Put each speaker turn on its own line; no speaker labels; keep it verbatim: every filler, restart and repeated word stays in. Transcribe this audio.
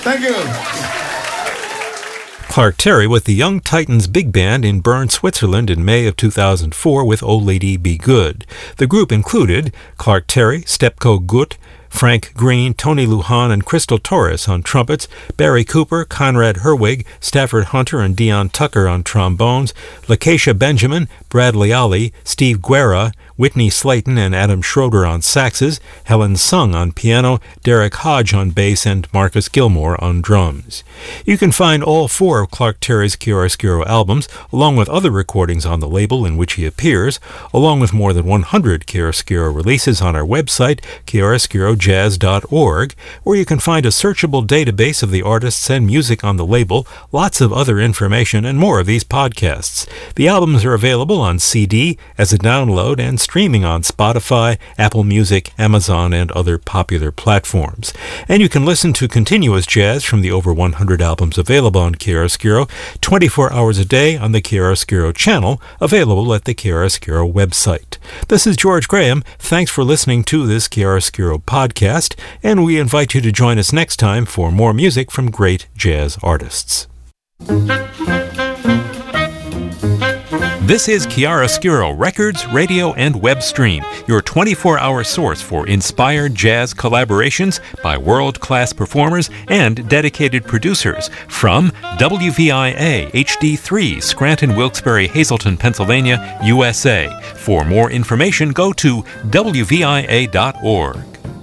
Thank you.
Clark Terry with the Young Titans Big Band in Bern, Switzerland in May of two thousand four with Oh Lady Be Good. The group included Clark Terry, Stepko Gut, Frank Green, Tony Lujan, and Crystal Torres on trumpets, Barry Cooper, Conrad Herwig, Stafford Hunter, and Dion Tucker on trombones, Lakeisha Benjamin, Bradley Ali, Steve Guerra, Whitney Slayton and Adam Schroeder on saxes, Helen Sung on piano, Derek Hodge on bass, and Marcus Gilmore on drums. You can find all four of Clark Terry's Chiaroscuro albums, along with other recordings on the label in which he appears, along with more than one hundred Chiaroscuro releases on our website, chiaroscuro jazz dot org, where you can find a searchable database of the artists and music on the label, lots of other information, and more of these podcasts. The albums are available on C D, as a download, and streaming on Spotify, Apple Music, Amazon, and other popular platforms. And you can listen to continuous jazz from the over one hundred albums available on Chiaroscuro twenty-four hours a day on the Chiaroscuro channel, available at the Chiaroscuro website. This is George Graham. Thanks for listening to this Chiaroscuro podcast, and we invite you to join us next time for more music from great jazz artists. This is Chiaroscuro Records, Radio, and Web Stream, your twenty-four hour source for inspired jazz collaborations by world-class performers and dedicated producers from W V I A H D three, Scranton, Wilkes-Barre, Hazleton, Pennsylvania, U S A. For more information, go to W V I A dot org.